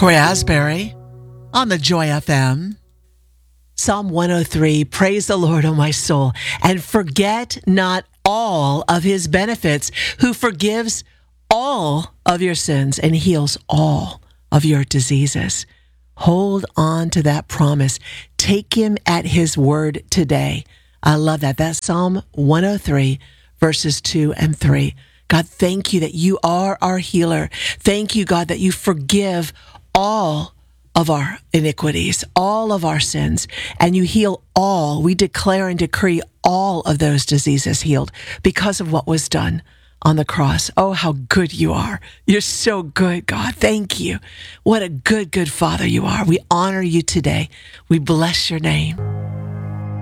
Corey Asbury on the Joy FM. Psalm 103, praise the Lord, O my soul, and forget not all of his benefits, who forgives all of your sins and heals all of your diseases. Hold on to that promise. Take him at his word today. I love that. That's Psalm 103, verses 2 and 3. God, thank you that you are our healer. Thank you, God, that you forgive all of our iniquities, all of our sins, and you heal all. We declare and decree all of those diseases healed because of what was done on the cross. Oh, how good you are. You're so good, God. Thank you. What a good, good Father you are. We honor you today. We bless your name.